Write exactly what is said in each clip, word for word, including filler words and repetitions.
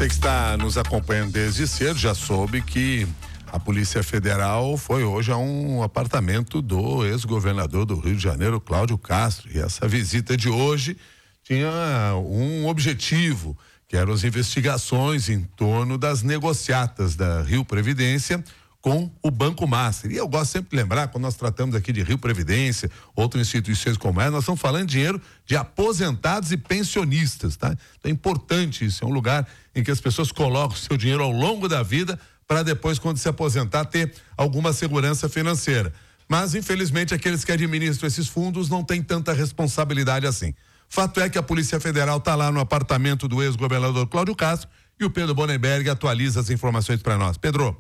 Você que está nos acompanhando desde cedo já soube que a Polícia Federal foi hoje a um apartamento do ex-governador do Rio de Janeiro, Cláudio Castro. E essa visita de hoje tinha um objetivo, que eram as investigações em torno das negociatas da Rio Previdência com o Banco Master. E eu gosto sempre de lembrar, quando nós tratamos aqui de Rio Previdência, outras instituições como essa, nós estamos falando de dinheiro de aposentados e pensionistas, tá? Então é importante isso, é um lugar em que as pessoas colocam o seu dinheiro ao longo da vida para depois, quando se aposentar, ter alguma segurança financeira. Mas, infelizmente, aqueles que administram esses fundos não têm tanta responsabilidade assim. Fato é que a Polícia Federal está lá no apartamento do ex-governador Cláudio Castro e o Pedro Bonenberg atualiza as informações para nós. Pedro.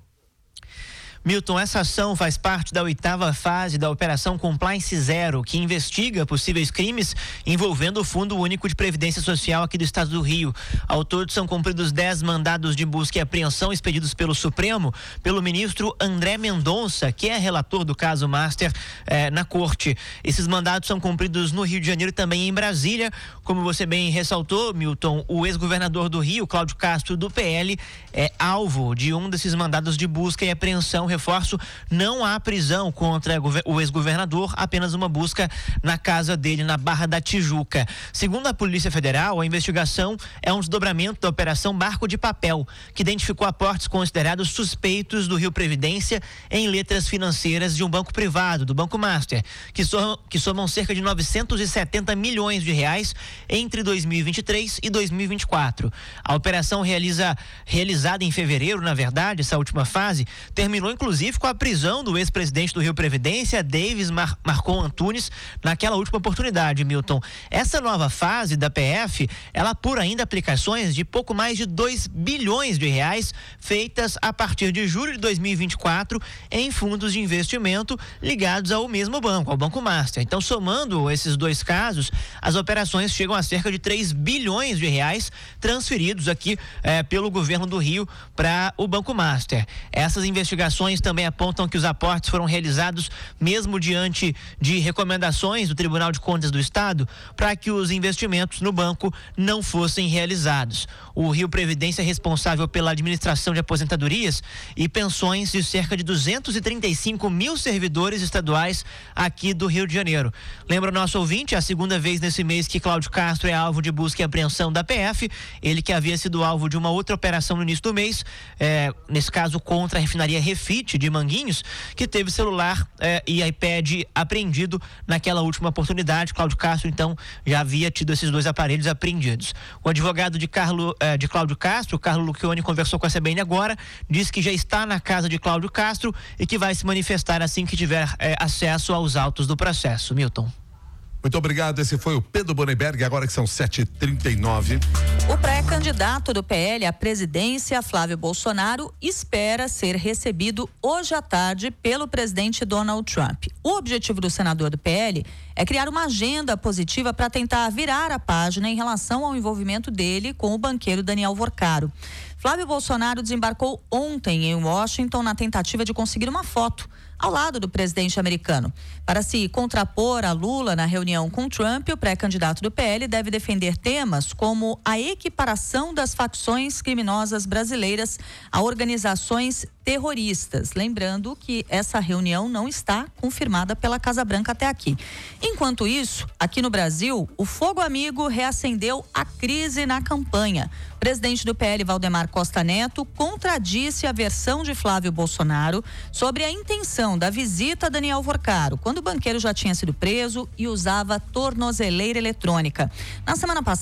Milton, essa ação faz parte da oitava fase da Operação Compliance Zero, que investiga possíveis crimes envolvendo o Fundo Único de Previdência Social aqui do estado do Rio. Ao todo, são cumpridos dez mandados de busca e apreensão expedidos pelo Supremo, pelo ministro André Mendonça, que é relator do caso Master eh, na corte. Esses mandados são cumpridos no Rio de Janeiro e também em Brasília. Como você bem ressaltou, Milton, o ex-governador do Rio, Cláudio Castro, do P L, é alvo de um desses mandados de busca e apreensão. Reforço, não há prisão contra o ex-governador, apenas uma busca na casa dele, na Barra da Tijuca. Segundo a Polícia Federal, a investigação é um desdobramento da Operação Barco de Papel, que identificou aportes considerados suspeitos do Rio Previdência em letras financeiras de um banco privado, do Banco Master, que, som, que somam cerca de novecentos e setenta milhões de reais entre dois mil e vinte e três e dois mil e vinte e quatro. A operação realiza, realizada em fevereiro, na verdade, essa última fase, terminou inclusive com a prisão do ex-presidente do Rio Previdência, Davis Mar- Marcon Antunes, naquela última oportunidade, Milton. Essa nova fase da P F, ela apura ainda aplicações de pouco mais de dois bilhões de reais feitas a partir de julho de dois mil e vinte e quatro em fundos de investimento ligados ao mesmo banco, ao Banco Master. Então, somando esses dois casos, as operações chegam a cerca de três bilhões de reais transferidos aqui eh, pelo governo do Rio para o Banco Master. Essas investigações também apontam que os aportes foram realizados mesmo diante de recomendações do Tribunal de Contas do Estado para que os investimentos no banco não fossem realizados. O Rio Previdência é responsável pela administração de aposentadorias e pensões de cerca de duzentos e trinta e cinco mil servidores estaduais aqui do Rio de Janeiro. Lembra o nosso ouvinte, é a segunda vez nesse mês que Cláudio Castro é alvo de busca e apreensão da P F, ele que havia sido alvo de uma outra operação no início do mês, é, nesse caso contra a refinaria Refit de Manguinhos, que teve celular eh, e iPad apreendido naquela última oportunidade. Cláudio Castro, então, já havia tido esses dois aparelhos apreendidos. O advogado de, Carlo, eh, de Cláudio Castro, Carlo Lucchioni, conversou com a C B N agora, disse que já está na casa de Cláudio Castro e que vai se manifestar assim que tiver eh, acesso aos autos do processo. Milton. Muito obrigado, esse foi o Pedro Bonenberg, agora que são sete e trinta e nove. O pré-candidato do P L à presidência, Flávio Bolsonaro, espera ser recebido hoje à tarde pelo presidente Donald Trump. O objetivo do senador do P L é criar uma agenda positiva para tentar virar a página em relação ao envolvimento dele com o banqueiro Daniel Vorcaro. Flávio Bolsonaro desembarcou ontem em Washington na tentativa de conseguir uma foto ao lado do presidente americano. Para se contrapor a Lula na reunião com Trump, o pré-candidato do P L deve defender temas como a equiparação das facções criminosas brasileiras a organizações terroristas. Lembrando que essa reunião não está confirmada pela Casa Branca até aqui. Enquanto isso, aqui no Brasil, o fogo amigo reacendeu a crise na campanha. O presidente do P L, Valdemar Costa Neto, contradisse a versão de Flávio Bolsonaro sobre a intenção da visita a Daniel Vorcaro, quando o banqueiro já tinha sido preso e usava tornozeleira eletrônica. Na semana passada,